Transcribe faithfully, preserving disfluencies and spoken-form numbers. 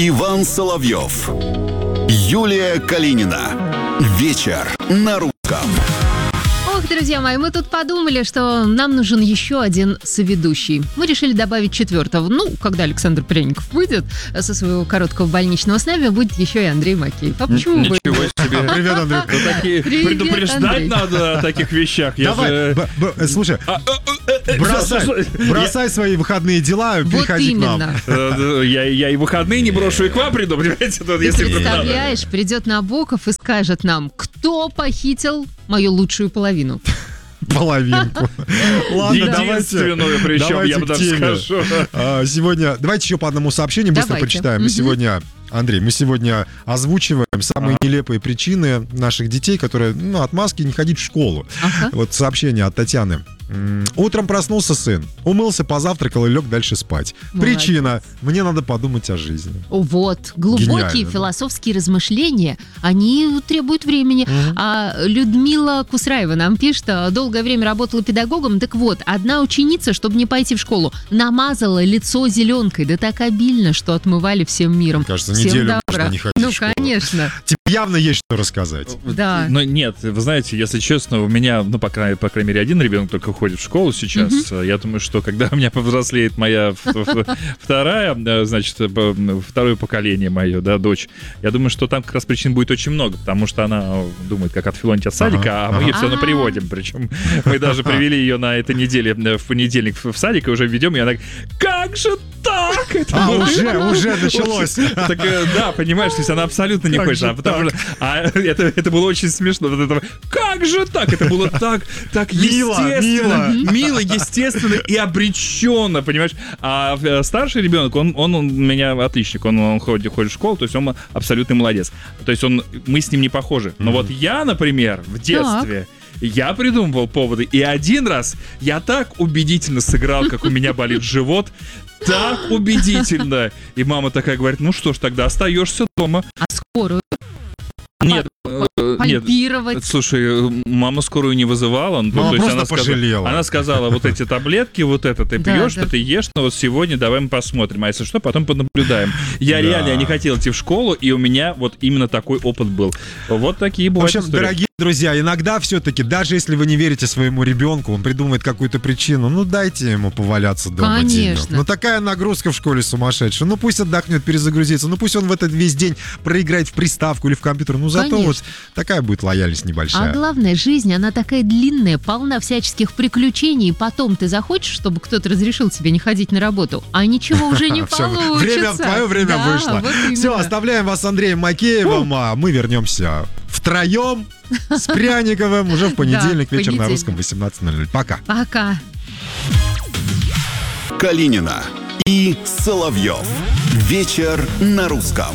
Иван Соловьев, Юлия Калинина. Вечер на русском. Ох, друзья мои, мы тут подумали, что нам нужен еще один соведущий. Мы решили добавить четвертого. Ну, когда Александр Пряников выйдет со своего короткого больничного, с нами будет еще и Андрей Макеев. А почему бы? Ничего себе. Привет, Андрей. Ну, такие Привет, предупреждать Андрей. надо о таких вещах. Я Давай, же- б- б- слушай, А, а, а, а, бросай, слушай, бросай свои выходные дела, Вот переходи к нам. именно. э, Я, я и выходные не брошу, и к вам приду, понимаете? Тут, Ты если вдруг надо. представляешь, придет Набоков и скажет нам, кто похитил мою лучшую половину. Половинку. Ладно, давайте. Единственную, причем, давайте я бы к даже теме. скажу. А, Сегодня, давайте еще по одному сообщению быстро Давайте. почитаем. Мы Мгм. сегодня, Андрей, мы сегодня озвучиваем самые нелепые причины наших детей, которые, ну, отмазки не ходить в школу. Ага. Вот сообщение от Татьяны. М, Утром проснулся сын, умылся, позавтракал и лег дальше спать. Молодец. Причина: мне надо подумать о жизни. Вот, глубокие Гениально, да. философские размышления, они требуют времени. А Людмила Кусраева нам пишет, а, долгое время работала педагогом. Так вот, одна ученица, чтобы не пойти в школу, намазала лицо зеленкой, да так обильно, что отмывали всем миром. Кажется, Всем неделю добра. можно не ходить Ну, в школу. конечно. Тебе явно есть что рассказать. Да. Но нет, вы знаете, если честно, у меня, ну, по крайней, по крайней мере, один ребенок только ходит в школу сейчас. Я думаю, что когда у меня повзрослеет моя в- в- вторая, э, значит, э, второе поколение мое, да, дочь, я думаю, что там как раз причин будет очень много, потому что она думает, как отфилонить от садика, Ага, а мы ее ага. все равно приводим. Причем мы даже привели ее на этой неделе э, в понедельник в в садик, и уже ведем, и она говорит, как же так? Это А, было- уже, уже началось. Так, э, да, понимаешь, то есть она абсолютно не Как хочет. же А, потому что, а это, это было очень смешно. Вот это, как же так? Это было так, так Мило, естественно. мило. Мило, естественно и обреченно, понимаешь? А э, старший ребенок, он, он, он у меня отличник, он, он ходит, ходит в школу, то есть он абсолютный молодец. То есть он, мы с ним не похожи. Но вот я, например, в детстве... Я придумывал поводы, и один раз я так убедительно сыграл, как у меня болит живот, так убедительно. И мама такая говорит, ну что ж, тогда остаешься дома. А скорую Нет, э, нет. пальпировать. Слушай, мама скорую не вызывала. ну, Мама то есть просто она сказала- пожалела. Она сказала, вот эти таблетки, вот это ты Да, пьешь, да. что ты ешь, но вот сегодня давай мы посмотрим. А если что, потом понаблюдаем. Я Да. реально я не хотел идти в школу, и у меня вот именно такой опыт был. Вот такие В бывают общем, истории. дорогие друзья, иногда все-таки, даже если вы не верите своему ребенку, он придумает какую-то причину, ну дайте ему поваляться дома Конечно. денек. Ну такая нагрузка в школе сумасшедшая. Ну пусть отдохнет, перезагрузится. Ну пусть он в этот весь день проиграет в приставку или в компьютер. Ну зато Конечно. вот такая будет лояльность А небольшая. главное, жизнь, она такая длинная, полна всяческих приключений, и потом ты захочешь, чтобы кто-то разрешил тебе не ходить на работу, а ничего уже не Всё, получится. время, твое время Да, вышло. вот именно. Все, оставляем вас с Андреем Макеевым, а мы вернемся втроем с Пряниковым уже в понедельник Да, в вечер на понедельник. русском восемнадцать ноль ноль. Пока. Пока. Калинина и Соловьев. Вечер на русском.